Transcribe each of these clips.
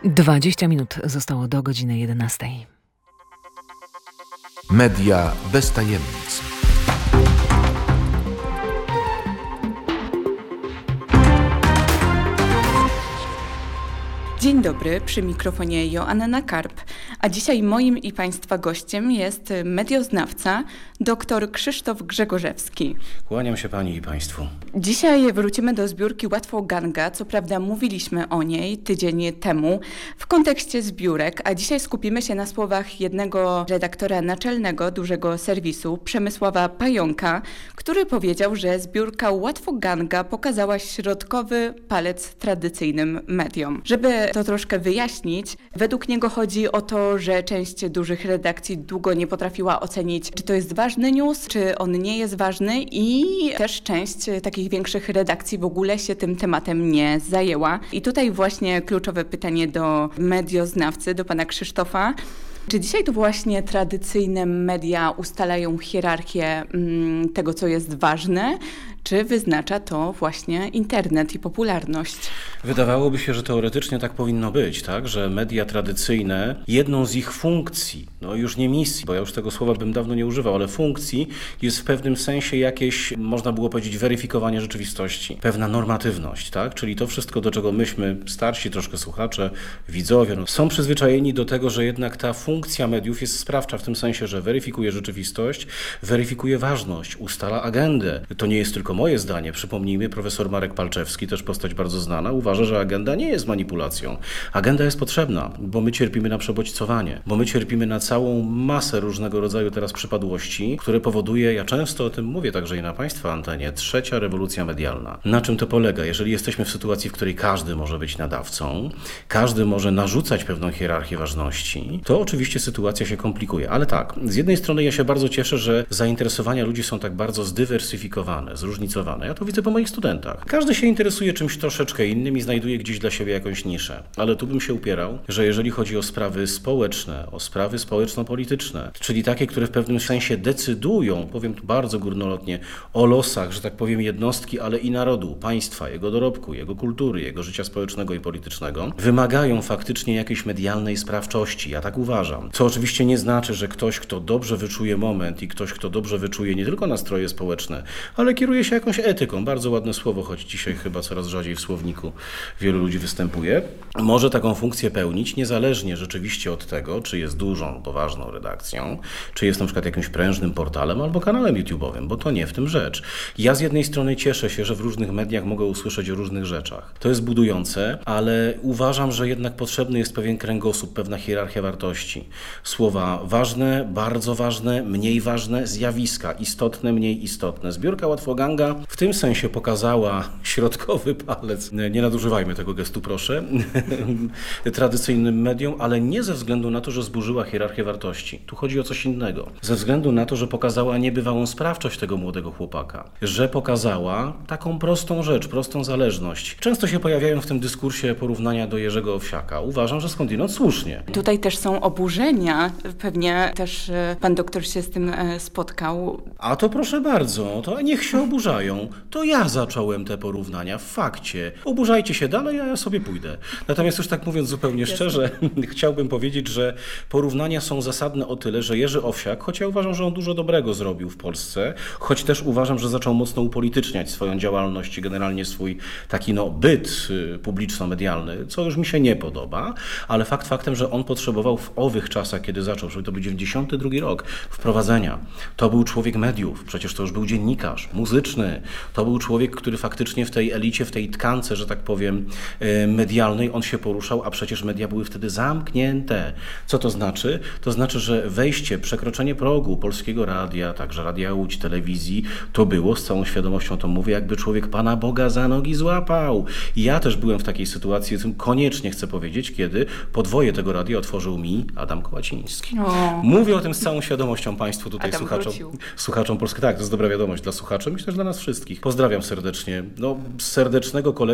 20 minut zostało do godziny 11. Media bez tajemnic. Dzień dobry, przy mikrofonie Joanna Karp, a dzisiaj moim i Państwa gościem jest medioznawca dr Krzysztof Grzegorzewski. Kłaniam się Pani i Państwu. Dzisiaj wrócimy do zbiórki Łatwoganga, co prawda mówiliśmy o niej tydzień temu w kontekście zbiórek, a dzisiaj skupimy się na słowach jednego redaktora naczelnego dużego serwisu, Przemysława Pająka, który powiedział, że zbiórka Łatwoganga pokazała środkowy palec tradycyjnym mediom. Żeby to troszkę wyjaśnić, według niego chodzi o to, że część dużych redakcji długo nie potrafiła ocenić, czy to jest ważny news, czy on nie jest ważny i też część takich większych redakcji w ogóle się tym tematem nie zajęła. I tutaj właśnie kluczowe pytanie do medioznawcy, do pana Krzysztofa. Czy dzisiaj to właśnie tradycyjne media ustalają hierarchię tego, co jest ważne, czy wyznacza to właśnie internet i popularność? Wydawałoby się, że teoretycznie tak powinno być, tak? Że media tradycyjne, jedną z ich funkcji, no już nie misji, bo ja już tego słowa bym dawno nie używał, ale funkcji jest w pewnym sensie jakieś, można było powiedzieć, weryfikowanie rzeczywistości, pewna normatywność, tak? Czyli to wszystko, do czego myśmy, starsi troszkę słuchacze, widzowie, są przyzwyczajeni do tego, że jednak ta funkcja mediów jest sprawcza w tym sensie, że weryfikuje rzeczywistość, weryfikuje ważność, ustala agendę. To nie jest tylko moje zdanie. Przypomnijmy, profesor Marek Palczewski, też postać bardzo znana, uważa, że agenda nie jest manipulacją. Agenda jest potrzebna, bo my cierpimy na przebodźcowanie, bo my cierpimy na całą masę różnego rodzaju teraz przypadłości, które powoduje, ja często o tym mówię także i na Państwa antenie, trzecia rewolucja medialna. Na czym to polega? Jeżeli jesteśmy w sytuacji, w której każdy może być nadawcą, każdy może narzucać pewną hierarchię ważności, to oczywiście sytuacja się komplikuje. Ale tak, z jednej strony ja się bardzo cieszę, że zainteresowania ludzi są tak bardzo zdywersyfikowane, zróżnicowane. Ja to widzę po moich studentach. Każdy się interesuje czymś troszeczkę innym i znajduje gdzieś dla siebie jakąś niszę. Ale tu bym się upierał, że jeżeli chodzi o sprawy społeczne, o sprawy społeczno-polityczne, czyli takie, które w pewnym sensie decydują, powiem tu bardzo górnolotnie, o losach, że tak powiem, jednostki, ale i narodu, państwa, jego dorobku, jego kultury, jego życia społecznego i politycznego, wymagają faktycznie jakiejś medialnej sprawczości. Ja tak uważam. Co oczywiście nie znaczy, że ktoś, kto dobrze wyczuje moment i ktoś, kto dobrze wyczuje nie tylko nastroje społeczne, ale kieruje się jakąś etyką, bardzo ładne słowo, choć dzisiaj chyba coraz rzadziej w słowniku wielu ludzi występuje, może taką funkcję pełnić niezależnie rzeczywiście od tego, czy jest dużą, poważną redakcją, czy jest na przykład jakimś prężnym portalem albo kanałem YouTube'owym, bo to nie w tym rzecz. Ja z jednej strony cieszę się, że w różnych mediach mogę usłyszeć o różnych rzeczach. To jest budujące, ale uważam, że jednak potrzebny jest pewien kręgosłup, pewna hierarchia wartości. Słowa ważne, bardzo ważne, mniej ważne, zjawiska istotne, mniej istotne. Zbiórka Łatwoganga w tym sensie pokazała środkowy palec, nie nadużywajmy tego gestu proszę, tradycyjnym mediom, ale nie ze względu na to, że zburzyła hierarchię wartości. Tu chodzi o coś innego. Ze względu na to, że pokazała niebywałą sprawczość tego młodego chłopaka. Że pokazała taką prostą rzecz, prostą zależność. Często się pojawiają w tym dyskursie porównania do Jerzego Owsiaka. Uważam, że skądinąd słusznie. Tutaj też są oburzenia. Pewnie też pan doktor się z tym spotkał. A to proszę bardzo, to niech się oburzają. To ja zacząłem te porównania w fakcie. Oburzajcie się dalej, a ja sobie pójdę. Natomiast już tak mówiąc zupełnie szczerze, chciałbym powiedzieć, że porównania są zasadne o tyle, że Jerzy Owsiak, choć ja uważam, że on dużo dobrego zrobił w Polsce, choć też uważam, że zaczął mocno upolityczniać swoją działalność i generalnie swój taki byt publiczno-medialny, co już mi się nie podoba, ale fakt faktem, że on potrzebował w owych czasach, kiedy zaczął, żeby to był 92 rok, wprowadzenia. To był człowiek mediów, przecież to już był dziennikarz, muzyczny. To był człowiek, który faktycznie w tej elicie, w tej tkance, że tak powiem, medialnej, on się poruszał, a przecież media były wtedy zamknięte. Co to znaczy? To znaczy, że wejście, przekroczenie progu Polskiego Radia, także Radia Łódź, telewizji, to było, z całą świadomością to mówię, jakby człowiek Pana Boga za nogi złapał. I ja też byłem w takiej sytuacji, koniecznie chcę powiedzieć, kiedy podwoje tego radia otworzył mi Adam Kołaciński. Mówię o tym z całą świadomością Państwu tutaj, słuchaczom Polski. Tak, to jest dobra wiadomość dla słuchaczy, myślę, że dla nas wszystkich. Pozdrawiam serdecznie. Serdecznego kolegę i nauczyciela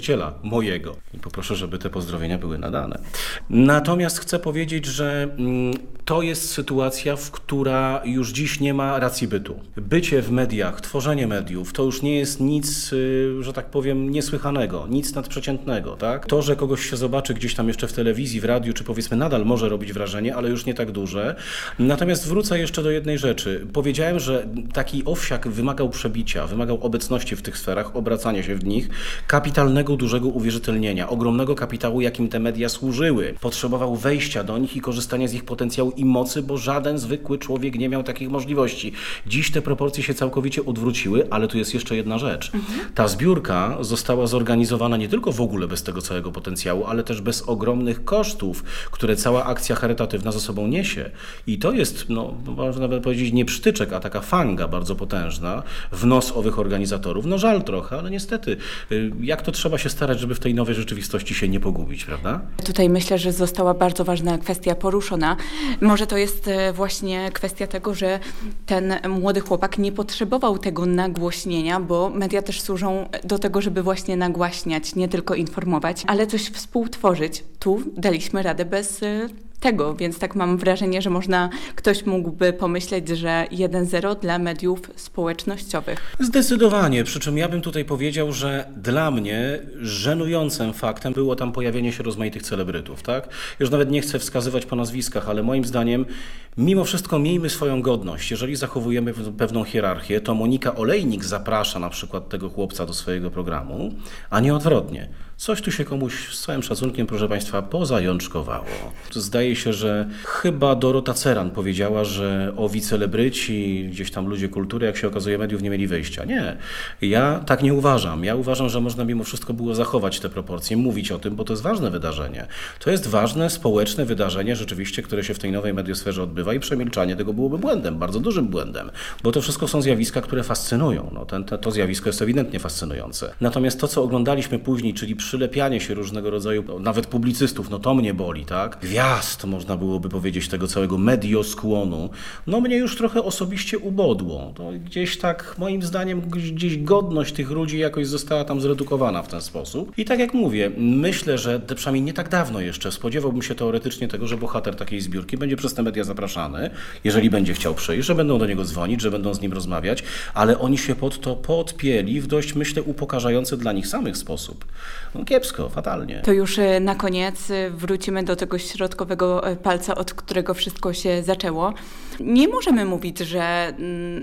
nauczyciela mojego. I poproszę, żeby te pozdrowienia były nadane. Natomiast chcę powiedzieć, że to jest sytuacja, która już dziś nie ma racji bytu. Bycie w mediach, tworzenie mediów, to już nie jest nic, że tak powiem, niesłychanego, nic nadprzeciętnego, tak? To, że kogoś się zobaczy gdzieś tam jeszcze w telewizji, w radiu, czy powiedzmy nadal może robić wrażenie, ale już nie tak duże. Natomiast wrócę jeszcze do jednej rzeczy. Powiedziałem, że taki owsiak wymagał przebicia, wymagał obecności w tych sferach, obracania się w nich, kapitalnego, dużego uwierzytelnienia, ogromnego kapitału, jakim te media służyły. Potrzebował wejścia do nich i korzystania z ich potencjału i mocy, bo żaden zwykły człowiek nie miał takich możliwości. Dziś te proporcje się całkowicie odwróciły, ale tu jest jeszcze jedna rzecz. Ta zbiórka została zorganizowana nie tylko w ogóle bez tego całego potencjału, ale też bez ogromnych kosztów, które cała akcja charytatywna ze sobą niesie. I to jest, można nawet powiedzieć, nie przytyczek, a taka fanga bardzo potężna w nos owych organizatorów. No żal trochę, ale niestety, jak to trzeba się starać, żeby w tej nowej rzeczywistości się nie pogubić, prawda? Tutaj myślę, że została bardzo ważna kwestia poruszona. Może to jest właśnie kwestia tego, że ten młody chłopak nie potrzebował tego nagłośnienia, bo media też służą do tego, żeby właśnie nagłaśniać, nie tylko informować, ale coś współtworzyć. Tu daliśmy radę bez tego, więc tak mam wrażenie, że ktoś mógłby pomyśleć, że 1-0 dla mediów społecznościowych. Zdecydowanie, przy czym ja bym tutaj powiedział, że dla mnie żenującym faktem było tam pojawienie się rozmaitych celebrytów, tak? Już nawet nie chcę wskazywać po nazwiskach, ale moim zdaniem mimo wszystko miejmy swoją godność. Jeżeli zachowujemy pewną hierarchię, to Monika Olejnik zaprasza na przykład tego chłopca do swojego programu, a nie odwrotnie. Coś tu się komuś, z całym szacunkiem, proszę Państwa, pozajączkowało. Zdaje się, że chyba Dorota Ceran powiedziała, że owi celebryci, gdzieś tam ludzie kultury, jak się okazuje, mediów nie mieli wyjścia. Nie, ja tak nie uważam. Ja uważam, że można mimo wszystko było zachować te proporcje, mówić o tym, bo to jest ważne wydarzenie. To jest ważne, społeczne wydarzenie rzeczywiście, które się w tej nowej mediosferze odbywa i przemilczanie tego byłoby błędem, bardzo dużym błędem, bo to wszystko są zjawiska, które fascynują. To zjawisko jest ewidentnie fascynujące. Natomiast to, co oglądaliśmy później, czyli przylepianie się różnego rodzaju, nawet publicystów, to mnie boli, tak? Gwiazd, można byłoby powiedzieć, tego całego medioskłonu, mnie już trochę osobiście ubodło. To gdzieś tak, moim zdaniem, gdzieś godność tych ludzi jakoś została tam zredukowana w ten sposób. I tak jak mówię, myślę, że przynajmniej nie tak dawno jeszcze spodziewałbym się teoretycznie tego, że bohater takiej zbiórki będzie przez te media zapraszany, jeżeli będzie chciał przyjść, że będą do niego dzwonić, że będą z nim rozmawiać, ale oni się pod to podpięli w dość, myślę, upokarzający dla nich samych sposób. Kiepsko, fatalnie. To już na koniec wrócimy do tego środkowego palca, od którego wszystko się zaczęło. Nie możemy mówić, że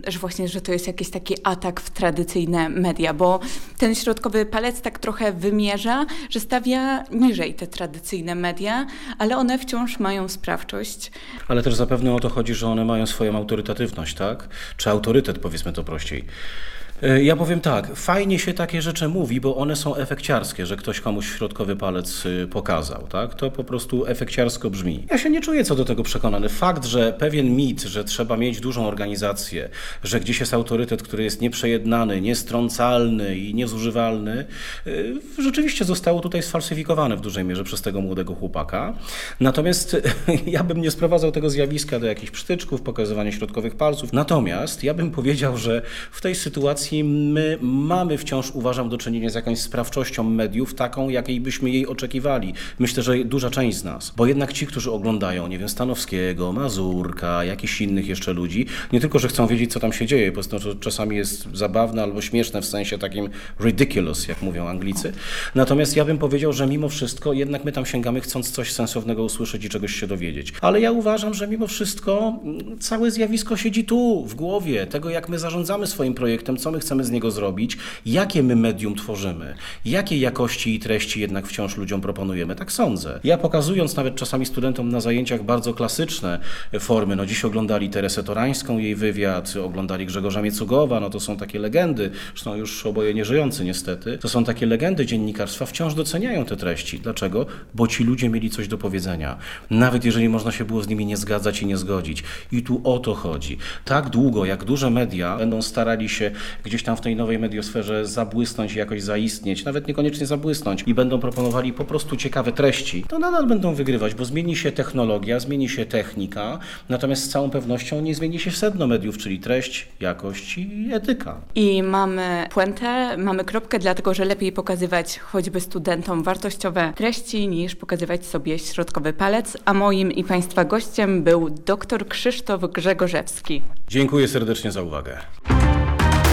to jest jakiś taki atak w tradycyjne media, bo ten środkowy palec tak trochę wymierza, że stawia niżej te tradycyjne media, ale one wciąż mają sprawczość. Ale też zapewne o to chodzi, że one mają swoją autorytatywność, tak? Czy autorytet, powiedzmy to prościej. Ja powiem tak, fajnie się takie rzeczy mówi, bo one są efekciarskie, że ktoś komuś środkowy palec pokazał, tak? To po prostu efekciarsko brzmi. Ja się nie czuję co do tego przekonany. Fakt, że pewien mit, że trzeba mieć dużą organizację, że gdzieś jest autorytet, który jest nieprzejednany, niestrącalny i niezużywalny, rzeczywiście zostało tutaj sfalsyfikowane w dużej mierze przez tego młodego chłopaka. Natomiast ja bym nie sprowadzał tego zjawiska do jakichś przytyczków, pokazywania środkowych palców. Natomiast ja bym powiedział, że w tej sytuacji my mamy wciąż, uważam, do czynienia z jakąś sprawczością mediów, taką, jakiej byśmy jej oczekiwali. Myślę, że duża część z nas. Bo jednak ci, którzy oglądają, nie wiem, Stanowskiego, Mazurka, jakichś innych jeszcze ludzi, nie tylko, że chcą wiedzieć, co tam się dzieje, po prostu to czasami jest zabawne albo śmieszne w sensie takim ridiculous, jak mówią Anglicy. Natomiast ja bym powiedział, że mimo wszystko jednak my tam sięgamy, chcąc coś sensownego usłyszeć i czegoś się dowiedzieć. Ale ja uważam, że mimo wszystko całe zjawisko siedzi tu, w głowie, tego, jak my zarządzamy swoim projektem, co my chcemy z niego zrobić, jakie my medium tworzymy, jakiej jakości i treści jednak wciąż ludziom proponujemy. Tak sądzę. Ja pokazując nawet czasami studentom na zajęciach bardzo klasyczne formy, dziś oglądali Teresę Torańską, jej wywiad, oglądali Grzegorza Miecugowa, to są takie legendy, zresztą już oboje nieżyjący niestety, to są takie legendy dziennikarstwa, wciąż doceniają te treści. Dlaczego? Bo ci ludzie mieli coś do powiedzenia. Nawet jeżeli można się było z nimi nie zgadzać i nie zgodzić. I tu o to chodzi. Tak długo, jak duże media będą starali się gdzieś tam w tej nowej mediosferze zabłysnąć i jakoś zaistnieć, nawet niekoniecznie zabłysnąć i będą proponowali po prostu ciekawe treści, to nadal będą wygrywać, bo zmieni się technologia, zmieni się technika, natomiast z całą pewnością nie zmieni się sedno mediów, czyli treść, jakość i etyka. I mamy puentę, mamy kropkę, dlatego że lepiej pokazywać choćby studentom wartościowe treści, niż pokazywać sobie środkowy palec, a moim i Państwa gościem był dr Krzysztof Grzegorzewski. Dziękuję serdecznie za uwagę.